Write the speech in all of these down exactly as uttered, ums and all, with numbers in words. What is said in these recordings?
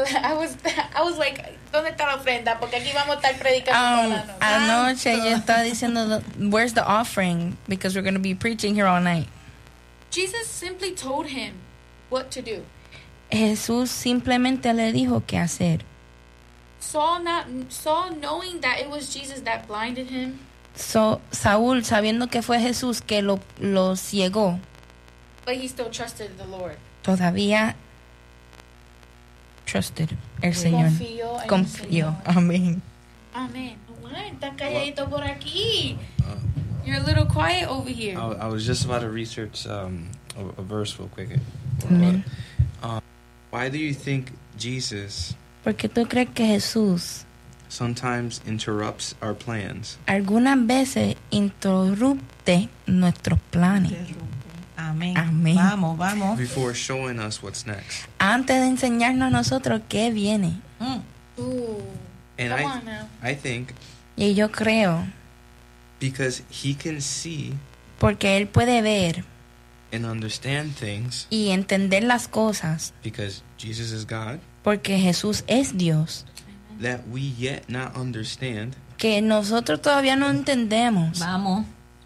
I was, I was like, ¿dónde está la ofrenda? Porque aquí vamos a estar predicando Um, toda la noche. anoche yo estaba diciendo, where's the offering? Because we're going to be preaching here all night. Jesus simply told him what to do. Jesús simplemente le dijo qué hacer. Saul not Saul knowing that it was Jesus that blinded him. So, Saúl, sabiendo que fue Jesús que lo, lo ciegó, But he still trusted the Lord. todavía trusted el Señor. Confió en Confió. el Señor. Amén. Amén. Juan, está calladito por aquí. You're a little quiet over here. I, I was just about to research um, a, a verse real quick. Amen. Uh, why do you think Jesus Porque tú crees que Jesús sometimes interrupts our plans algunas veces interrumpe nuestros planes Amén. Amén. Vamos, vamos. before showing us what's next? antes de enseñarnos a nosotros qué viene? Mm. Ooh. And Come I, on now. I think Y yo creo, because he can see porque Él puede ver and understand things, y entender las cosas, because Jesus is God, porque Jesús es Dios, that we yet not understand. que nosotros todavía no entendemos. Vamos.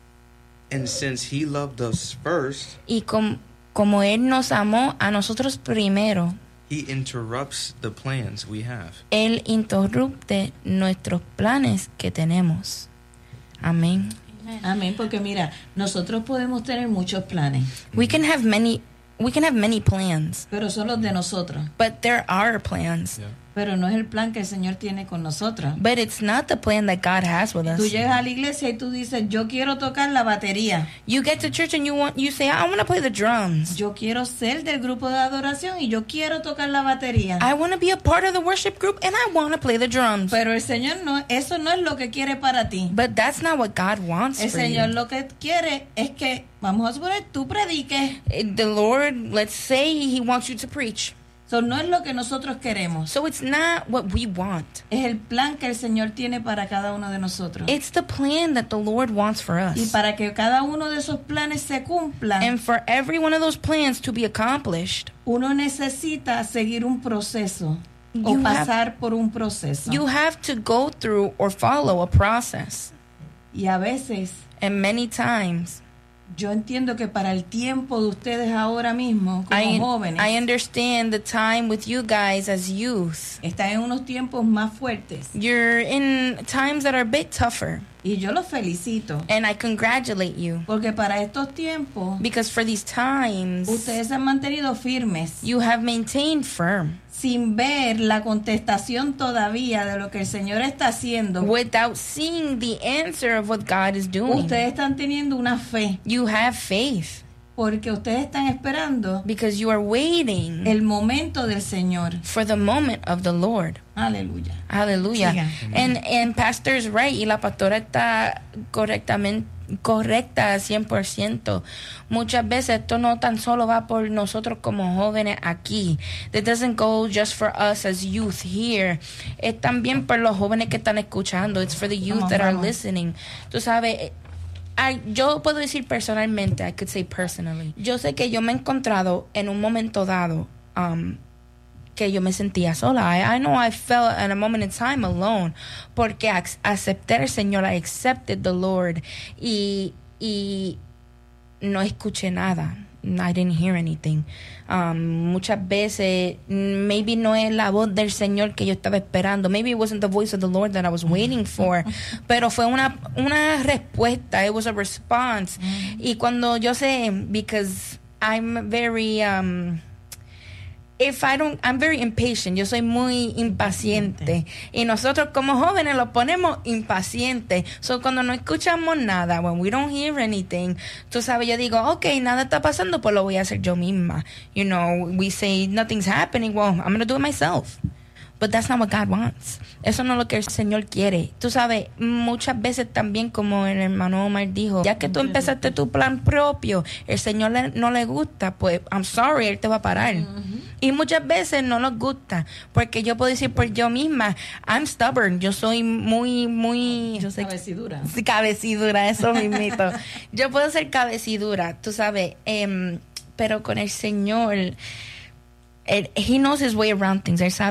And since he loved us first, Y com- como Él nos amó a nosotros primero, he interrupts the plans we have. Él interrumpe nuestros planes que tenemos. Amén. Amén, porque mira, nosotros podemos tener muchos planes, We can have many, we can have many plans, pero son los de nosotros. but there are plans. Yeah. Pero no es el plan que el Señor tiene con nosotros. But it's not the plan that God has with Tú us. llegas a la iglesia y tú dices, yo quiero tocar la batería. You get to church and you want, you say, I want to play the drums. Yo quiero ser del grupo de adoración y yo quiero tocar la batería. I want to be a part of the worship group and I want to play the drums. Pero el Señor no, eso no es lo que quiere para ti. But that's not what God wants El for Señor you. lo que quiere es que, vamos a suponer, tú prediques. The Lord, let's say He wants you to preach. Eso no es lo que nosotros queremos. So it's not what we want. Es el plan que el Señor tiene para cada uno de nosotros. It's the plan that the Lord wants for Y us. para que cada uno de esos planes se cumplan, And for every one of those plans to be accomplished, uno necesita seguir un proceso You o have- pasar por un proceso. you have to go through or follow a process. Y a veces And many times, yo entiendo que para el tiempo de ustedes ahora mismo, como I, jóvenes, I understand the time with you guys as youth. están en unos tiempos más fuertes. You're in times that are a bit tougher. Y yo los felicito. And I congratulate you. Porque para estos tiempos, Because for these times, ustedes se han mantenido firmes, you have maintained firm sin ver la contestación todavía de lo que el Señor está haciendo. without seeing the answer of what God is doing. Ustedes están teniendo una fe, You have faith porque ustedes están esperando because you are waiting el momento del Señor. for the moment of the Lord. Aleluya. Hallelujah. Siga. And and pastor is right y la pastora está correctamente correcta cien por ciento. Muchas veces esto no tan solo va por nosotros como jóvenes aquí. That doesn't go just for us as youth here. Es también por los jóvenes que están escuchando. It's for the youth Vamos, that are vamos. listening. Tú sabes, I- yo puedo decir personalmente, I could say personally. Yo sé que yo me he encontrado en un momento dado um, que yo me sentía sola. I, I know I felt at a moment in time alone porque ac- acepté al Señor, I accepted the Lord y, y no escuché nada. I didn't hear anything. Um, muchas veces, maybe no es la voz del Señor que yo estaba esperando. Maybe it wasn't the voice of the Lord that I was waiting for. Pero fue una, una respuesta. It was a response. Y cuando yo sé, because I'm very... Um, If I don't, I'm very impatient. Yo soy muy impaciente. Y nosotros como jóvenes los ponemos impacientes. So cuando no escuchamos nada, when we don't hear anything, tú sabes, yo digo, okay, nada está pasando, pues lo voy a hacer yo misma. You know, we say nothing's happening, well, I'm going to do it myself. But that's not what God wants. Eso no es lo que el Señor quiere. Tú sabes, muchas veces también, como el hermano Omar dijo, ya que tú empezaste tu plan propio, el Señor le- no le gusta, pues, I'm sorry, Él te va a parar. Y muchas veces no nos gusta, porque yo puedo decir por yo misma, I'm stubborn, yo soy muy, muy... Yo sé, Cabecidura. Sí, cabecidura, eso mismito. Yo puedo ser cabecidura, tú sabes, em, pero con el Señor, él, he knows his way around things. Él sabe